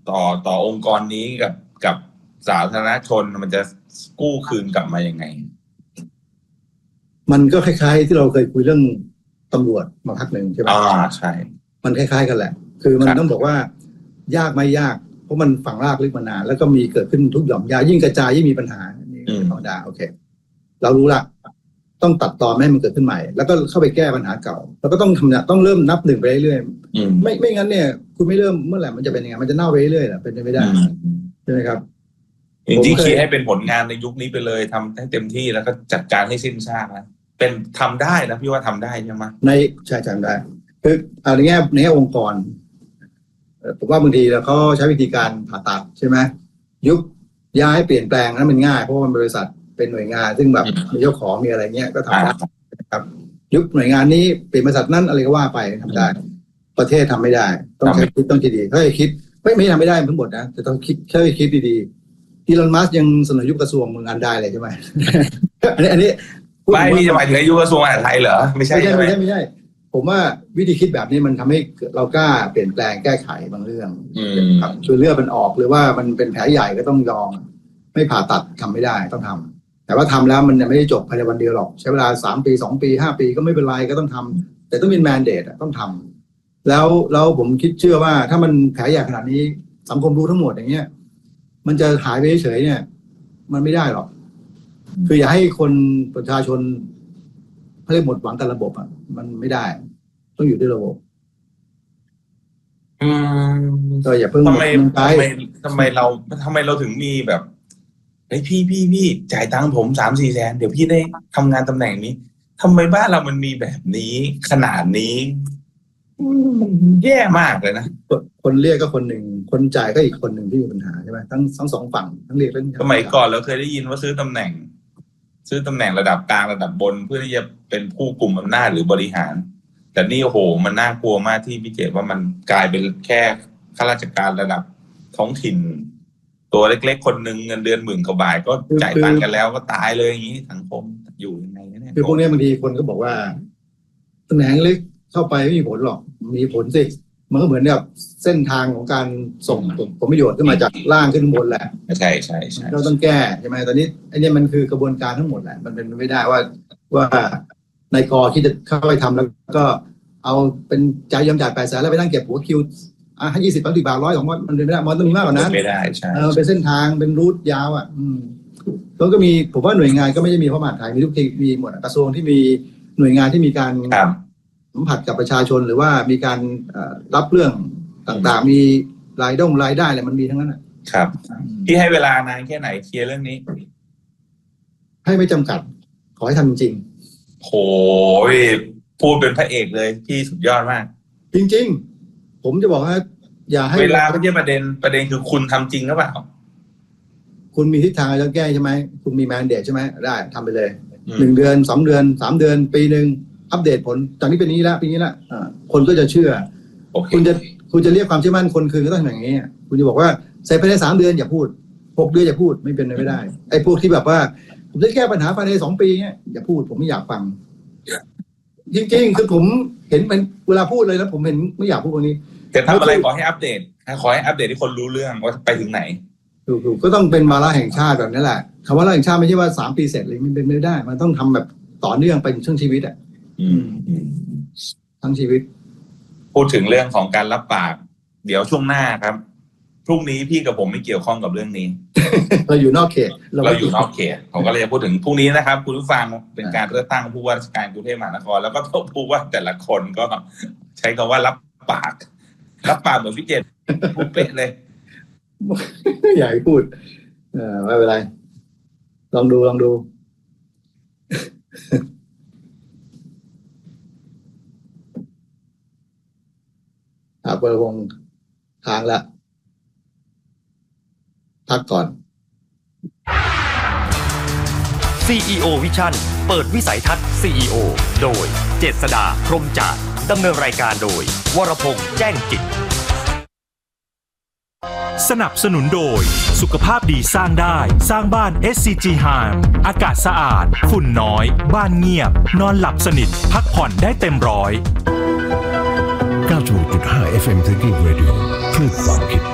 ต่อองค์กรนี้กับสาธารณชนมันจะกู้คืนกลับมายังไงมันก็คล้ายๆที่เราเคยคุยเรื่องตำรวจมาพักหนึ่งใช่ไหมใช่มันคล้ายๆกันแหละคือมันต้องบอกว่ายากไม่ยากเพราะมันฝังรากลึกมานานแล้วก็มีเกิดขึ้นทุกหย่อมยายิ่งกระจายยิ่งมีปัญหานี่ธรรมดาโอเคเรารู้ละต้องตัดตอนไม่ให้มันเกิดขึ้นใหม่แล้วก็เข้าไปแก้ปัญหาเก่าแล้วก็ต้องเริ่มนับหนึ่งไปเรื่อยๆไม่งั้นเนี่ยคุณไม่เริ่มเมื่อไหร่มันจะเป็นยังไงมันจะเน่าไปเรื่อยๆเป็นไปไม่ได้ใช่ไหมครับจริงๆคิดให้เป็นผลงานในยุคนี้ไปเลยทำให้เต็มที่แล้วก็จัดการให้สิ้นซากนะเป็นทำได้นะพี่ว่าทำได้ใช่ไหมใช่ทำได้คือในแง่องค์กรผมว่าบางทีแล้วเขาใช้วิธีการผ่าตัดใช่ไหมยุบย้ายเปลี่ยนแปลงนั้นมันง่ายเพราะว่าบริษัทเป็นหน่วยงานซึ่งแบบมีเจ้าของมีอะไรเงี้ยก็ทำได้ครับยุบหน่วยงานนี้เปลี่ยนบริษัทนั้นอะไรก็ว่าไปทำได้ประเทศทำไม่ได้ต้องใช้คิดต้องคิดดีถ้าคิดไม่ทำไม่ได้ทั้งหมดนะแต่ต้องคิดดีๆอีลอนมัสก์ยังเสนอยุบกระทรวงงานได้เลยใช่ไหมอันนี้ไม่พี่จะหมายถึงยุบกระทรวงมหาดไทยเหรอไม่ใช่ผมว่าวิธีคิดแบบนี้มันทำให้เรากล้าเปลี่ยนแปลงแก้ไขบางเรื่องครับช่วยเลือดมันออกหรือว่ามันเป็นแผลใหญ่ก็ต้องยอมไม่ผ่าตัดทำไม่ได้ต้องทำแต่ว่าทำแล้วมันไม่ได้จบภายในวันเดียวหรอกใช้เวลา3 ปี 2 ปี 5 ปีก็ไม่เป็นไรก็ต้องทำแต่ต้องมีแมนเดตต้องทำแล้วผมเชื่อว่าถ้ามันแผลใหญ่ขนาดนี้สังคมรู้ทั้งหมดอย่างเงี้ยมันจะหายไปเฉยๆเนี่ยมันไม่ได้หรอกคืออย่าให้คนประชาชนเขาเรียกหมดหวังกับระบบอ่ะมันไม่ได้ต้องอยู่ด้วยระบบก็อย่าเพิ่งทำไมเราถึงมีแบบไอ้พี่จ่ายตังค์ผม 3-4 แสนเดี๋ยวพี่ได้ทำงานตำแหน่งนี้ทำไมบ้านเรามันมีแบบนี้ขนาดนี้มันแย่มากเลยนะคนเรียกก็คนหนึ่งคนจ่ายก็อีกคนหนึ่งที่มีปัญหาใช่ไหมทั้งสองฝั่งทั้งเรียกเรื่องสมัยก่อนเราเคยได้ยินว่าซื้อตำแหน่งระดับกลางระดับบนเพื่อที่จะเป็นผู้กลุ่มอำนาจหรือบริหารแต่นี่โอ้โหมันน่ากลัวมากที่พี่เจตว่ามันกลายเป็นแค่ข้าราชการระดับท้องถิ่นตัวเล็กๆคนหนึ่งเงินเดือน10,000 กว่าบาทก็จ่ายตังค์กันแล้วก็ตายเลยอย่างนี้สังคมอยู่ยังไงเนี่ยคือพวกนี้บางทีคนก็บอกว่าตำแหน่งเล็กเข้าไปไม่มีผลหรอกมีผลสิมันก็เหมือนแบบเส้นทางของการส่งผลประโยชน์ขึ้นมาจากล่างขึ้นบนแหละใช่เราต้องแก้ใช่ไหมตอนนี้ไอ้นี่มันคือกระบวนการทั้งหมดแหละมันเป็นไม่ได้ว่าในกอที่จะเข้าไปทำแล้วก็เอาเป็นจ่าย8 แสนแล้วไปนั่งเก็บหัวคิวให้20 30 บาท 100 200มันเป็นไม่ได้มันต้องมีมากกว่านั้นไม่ได้ใช่เป็นเส้นทางเป็นรูทยาวอ่ะแล้วก็มีผมว่าหน่วยงานก็ไม่ได้มีเพราะมหาดไทยมีทุกที่มีหมดกระทรวงที่มีหน่วยงานที่มีการสัมผัสกับประชาชนหรือว่ามีการรับเรื่องต่างๆมีรายได้อะไรมันมีทั้งนั้นครับที่ให้เวลานานแค่ไหนเคลียร์เรื่องนี้ให้ไม่จำกัดขอให้ทำจริงโหพูดเป็นพระเอกเลยพี่สุดยอดมากจริงๆผมจะบอกว่าอย่าให้เวลาไม่ใช่ประเด็นคือคุณทำจริงหรือเปล่าคุณมีทิศทางจะแก้ใช่ไหมคุณมีแมนเดตใช่ไหมได้ทำไปเลย1 เดือน 2 เดือน 3 เดือนปีนึงอัปเดตผลจากนี้เป็นนี้แล้วปีนี้ละคนก็จะเชื่อ คุณจะเรียกความเชื่อมั่นคนคืนก็ต้องอย่างนี้คุณจะบอกว่าใส่ภายใน3 เดือนอย่าพูด6 เดือนอย่าพูดไม่เป็นไม่ได้ไอ้พวกที่แบบว่าผมจะแก้ปัญหาภายใน2 ปีเนี่ยอย่าพูดผมไม่อยากฟังจริงๆคือผมเห็นมันเวลาพูดเลยแล้วผมเห็นไม่อยากพูดตรงนี้แต่ทำอะไรขอให้อัปเดตที่คนรู้เรื่องว่าไปถึงไหนถูกก็ต้องเป็นวาระแห่งชาติแบบนี้แหละคำว่าวาระแห่งชาติไม่ใช่ว่า3 ปีเสร็จเลยมันเป็นไม่ได้มันต้องทำแบบต่อเนื่องไปช่วงชีวิตทั้งชีวิตพูดถึงเรื่องของการรับปากเดี๋ยวช่วงหน้าครับพรุ่งนี้พี่กับผมไม่เกี่ยวข้องกับเรื่องนี้เราอยู่นอกเขตผมก็เลยจะพูดถึงพรุ่งนี้นะครับคุณผู้ฟังเป็นการเลือกตั้งผู้ว่าราชการกรุงเทพมหานครแล้วก็ผู้ว่าแต่ละคนก็ใช้คำว่ารับปากเหมือนพี่เจตพูดเป๊ะเลยใหญ่พูดไม่เป็นไรลองดูประพงษ์ทางละพักก่อน CEO Vision เปิดวิสัยทัศน์ CEO โดยเจษฎา พรหมจาร์ดำเนินรายการโดยวรพงษ์แจ้งจิตสนับสนุนโดยสุขภาพดีสร้างได้สร้างบ้าน SCG Harm อากาศสะอาดฝุ่นน้อยบ้านเงียบนอนหลับสนิทพักผ่อนได้เต็มร้อย 96.5 FM Thinking Radio คลื่นความคิด